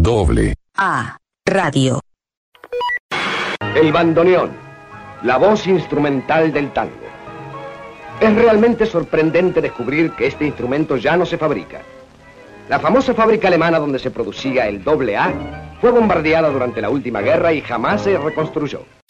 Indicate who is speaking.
Speaker 1: Doble
Speaker 2: A Radio.
Speaker 3: El bandoneón, la voz instrumental del tango. Es realmente sorprendente descubrir que este instrumento ya no se fabrica. La famosa fábrica alemana donde se producía el doble A fue bombardeada durante la última guerra y jamás se reconstruyó.